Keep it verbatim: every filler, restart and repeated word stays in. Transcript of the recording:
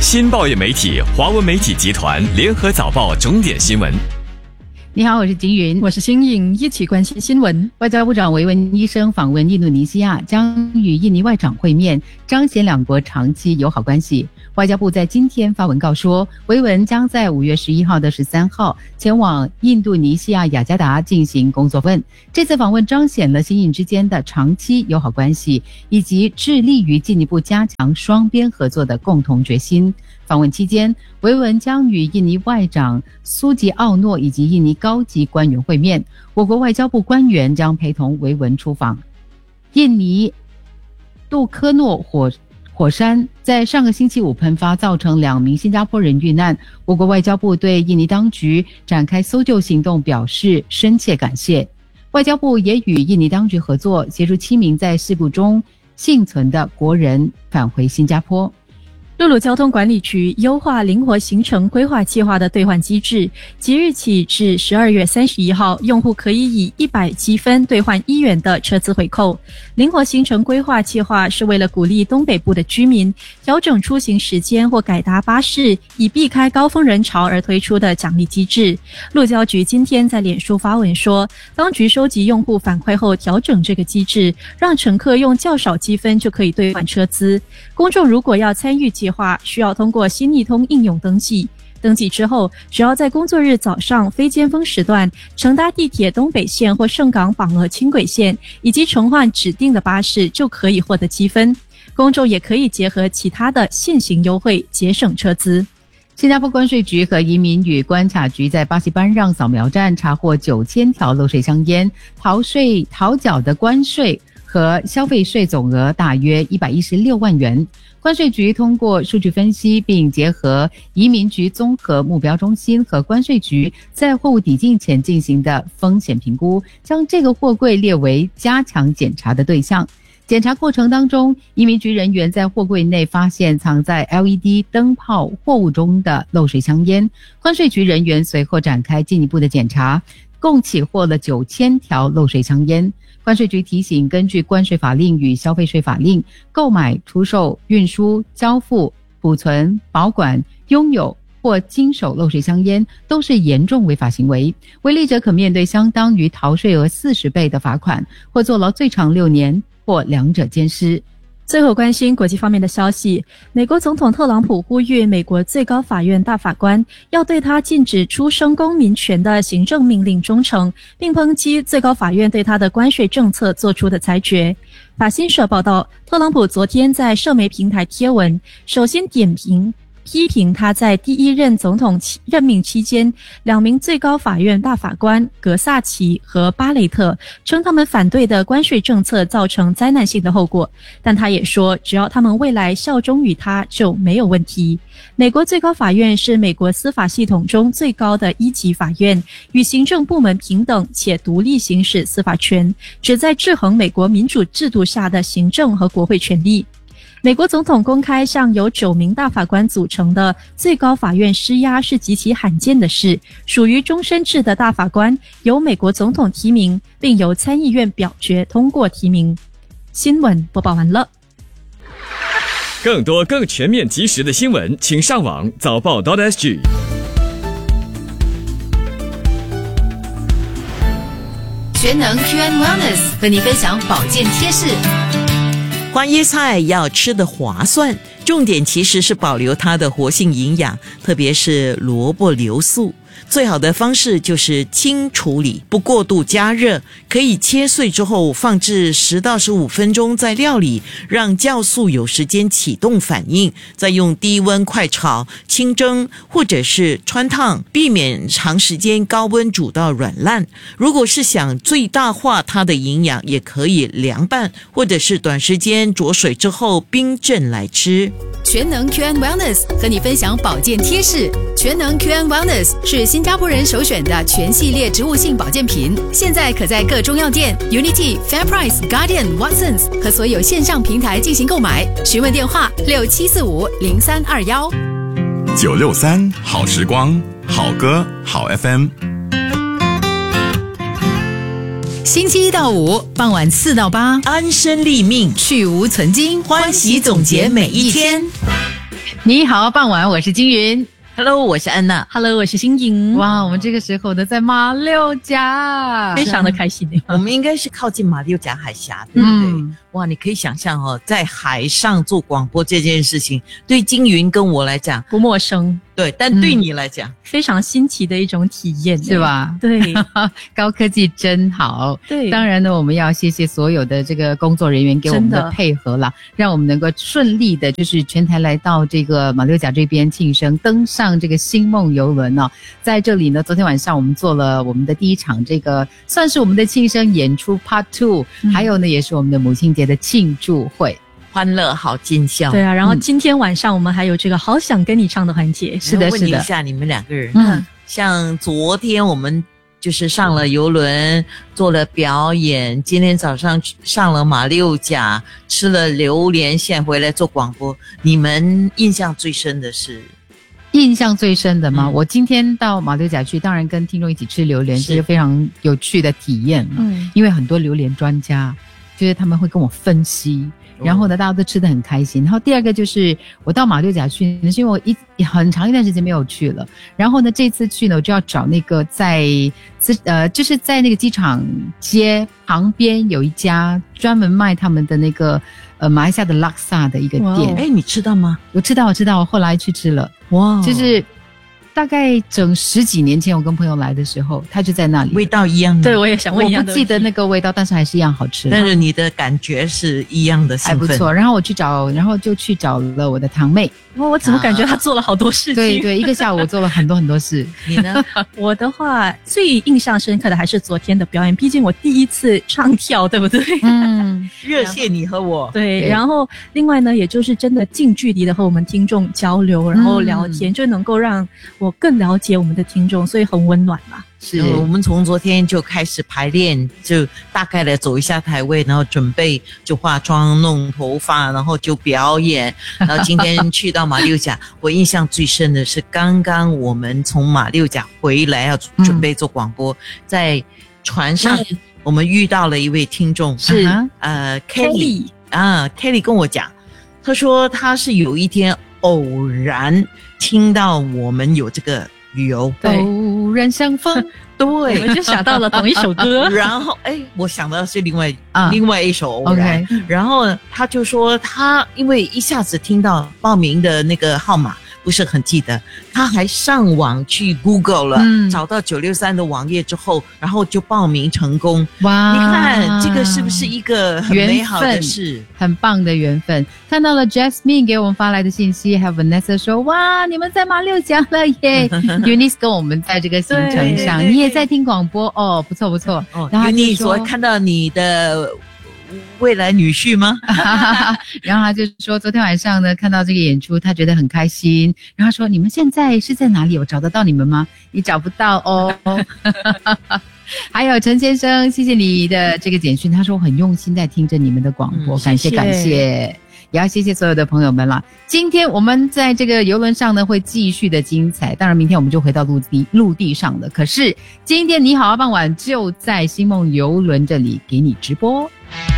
新报业媒体华文媒体集团联合早报重点新闻。 你好，我是金云， 我是新颖，一起关心新闻。 外交部长维文医生访问印度尼西亚，将与印尼外长会面，彰显两国长期友好关系。外交部在今天发文告说，维文将在五月十一号的十三号前往印度尼西亚雅加达进行工作问。这次访问彰显了新印之间的长期友好关系，以及致力于进一步加强双边合作的共同决心。访问期间，维文将与印尼外长苏吉奥诺以及印尼高级官员会面，我国外交部官员将陪同维文出访。印尼杜科诺火火山在上个星期五喷发，造成两名新加坡人遇难。我国外交部对印尼当局展开搜救行动表示深切感谢。外交部也与印尼当局合作，协助七名在事故中幸存的国人返回新加坡。 陆路交通管理局优化灵活行程规划计划的兑换机制，即日起至十二月三十一号，用户可以以一百积分兑换一元的车资回扣。灵活行程规划计划是为了鼓励东北部的居民调整出行时间或改搭巴士，以避开高峰人潮而推出的奖励机制。路交局今天在脸书发文说，当局收集用户反馈后调整这个机制，让乘客用较少积分就可以兑换车资。公众如果要参与计划，需要通过新易通应用登记。登记之后，只要在工作日早上非尖峰时段乘搭地铁东北线或盛港榜额轻轨线，以及乘换指定的巴士，就可以获得积分。公众也可以结合其他的现行优惠节省车资。 新加坡关税局和移民与关卡局在巴西班让扫描站查获九千条漏税香烟，逃税逃缴的关税和消费税总额大约一百一十六万元。关税局通过数据分析，并结合移民局综合目标中心和关税局在货物抵境前进行的风险评估，将这个货柜列为加强检查的对象。检查过程当中，移民局人员在货柜内发现藏在 L E D 灯泡货物中的漏水香烟，关税局人员随后展开进一步的检查，共起获了九千条漏水香烟。关税局提醒，根据关税法令与消费税法令，购买、出售、运输、交付、保存、保管、拥有或经手漏水香烟都是严重违法行为，违例者可面对相当于逃税额四十倍的罚款，或坐牢最长六年，或两者兼施。 最后关心国际方面的消息，美国总统特朗普呼吁美国最高法院大法官要对他禁止出生公民权的行政命令忠诚，并抨击最高法院对他的关税政策做出的裁决。法新社报道，特朗普昨天在社媒平台贴文，首先点评批评他在第一任总统任命期间，两名最高法院大法官格萨奇和巴雷特称他们反对的关税政策造成灾难性的后果，但他也说只要他们未来效忠于他就没有问题。美国最高法院是美国司法系统中最高的一级法院，与行政部门平等且独立行使司法权，旨在制衡美国民主制度下的行政和国会权力。美国总统公开向由九名大法官组成的最高法院施压是极其罕见的事，属于终身制的大法官由美国总统提名，并由参议院表决通过提名。新闻播报完了。 更多更全面及时的新闻，请上网早报 .sg。 全能 Q and Wellness 和你分享保健贴士。 花椰菜要吃得划算，重点其实是保留它的活性营养，特别是萝卜硫素。最好的方式就是轻处理，不过度加热，可以切碎之后放置十到十五分钟再料理，让酵素有时间启动反应，再用低温快炒、清蒸或者是穿烫，避免长时间高温煮到软烂。如果是想最大化它的营养，也可以凉拌，或者是短时间着水之后冰镇来吃。 全能 Q and Wellness 和你分享保健贴士。全能 Q and Wellness 是新加坡人首选的全系列植物性保健品，现在可在各中药店、Unity、FairPrice、Guardian、Watsons 和所有线上平台进行购买。询问电话六七四五零三二幺。 九六三好时光，好歌好 F M。 星期一到五傍晚四到八， 安身立命， 去无存精， 欢喜总结每一天。 你好，傍晚，我是金云。 Hello， 我是安娜。 Hello， 我是新颖。 哇，我们这个时候呢，在马六甲， 非常的开心。 我们应该是靠近马六甲海峡，对不对？ 嗯， 哇，你可以想象哦，在海上做广播这件事情，对金云跟我来讲不陌生， 对，但对你来讲、嗯、 非常新奇的一种体验， 是吧？ 对， 高科技真好。 对， 当然呢，我们要谢谢所有的这个工作人员给我们的配合啦，让我们能够顺利的，就是全台来到这个马六甲这边庆生，登上这个星梦邮轮哦。在这里呢，昨天晚上我们做了我们的第一场，这个算是我们的庆生演出 Part Two，、嗯、还有呢，也是我们的母亲节的庆祝会。 欢乐好尽孝。 对啊，然后今天晚上我们还有这个好想跟你唱的环节。 是的，是的。 问你一下，你们两个人， 嗯， 像昨天我们就是上了邮轮做了表演，今天早上上了马六甲吃了榴莲，现在回来做广播，你们印象最深的是？ 印象最深的吗、嗯、 我今天到马六甲去，当然跟听众一起吃榴莲是一个非常有趣的体验嘛、嗯、因为很多榴莲专家就是他们会跟我分析，然后呢大家都吃得很开心。然后第二个就是我到马六甲去是因为我一很长一段时间没有去了，然后呢这次去呢我就要找那个在呃就是在那个机场街旁边有一家专门卖他们的那个呃马来西亚的拉萨的一个店。 哎，你知道吗？ 我知道我知道，我后来去吃了。哇，就是大概整十几年前我跟朋友来的时候，他就在那里。 味道一样的。 对，我也想问一样的。 我不记得那个味道，但是还是一样好吃。 但是你的感觉是一样的兴奋， 还不错。然后我去找，然后就去找了我的堂妹。 哇，我怎么感觉她做了好多事情？ 对对，一个下午做了很多很多事。 你呢？ 我的话最印象深刻的还是昨天的表演，毕竟我第一次唱跳，对不对？ 嗯， 热谢你和我。 对，然后另外呢，也就是真的近距离的和我们听众交流，然后聊天，嗯、就能够让我更了解我们的听众，所以很温暖嘛。 是，我们从昨天就开始排练，就大概的走一下台位，然后准备就化妆、弄头发，然后就表演。然后今天去到马六甲，我印象最深的是刚刚我们从马六甲回来要准备做广播，嗯、在船上我们遇到了一位听众， 是呃 Kelly 啊 ，Kelly 跟我讲，他说他是有一天偶然听到我们有这个旅游， 偶然相逢， 对， 我就想到了同一首歌。 然后，哎，我想到的是另外、 啊、 另外一首偶然。 Okay. 然后他就说，他因为一下子听到报名的那个号码不是很记得，他还上网去 Google 了，嗯、找到九六三的网页之后，然后就报名成功。 哇， 你看这个是不是一个很美好的事？ 很棒的缘分。看到了 Jasmine 给我们发来的信息，还有 Vanessa 说，哇，你们在马六甲了耶！Eunice 跟我们在这个行程上，你也在听广播哦，不错不错。 哦，然后 Eunice 我看到你的未来女婿吗？ 然后他就说昨天晚上呢看到这个演出他觉得很开心，然后说你们现在是在哪里？我找得到你们吗？你找不到哦。还有陈先生，谢谢你的这个简讯，他说我很用心在听着你们的广播、嗯、感谢感谢，也要谢谢所有的朋友们啦。今天我们在这个邮轮上呢会继续的精彩，当然明天我们就回到陆地陆地上了，可是今天你好啊傍晚就在星梦邮轮这里给你直播。